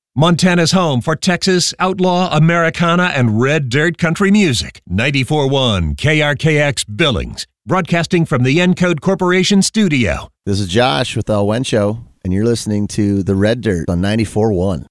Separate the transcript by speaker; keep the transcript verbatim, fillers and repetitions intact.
Speaker 1: Montana's home for Texas, outlaw, Americana, and red dirt country music. ninety-four point one K R K X Billings, broadcasting from the Encode Corporation studio.
Speaker 2: This is Josh with Al Wen Show, and you're listening to The Red Dirt on ninety-four point one.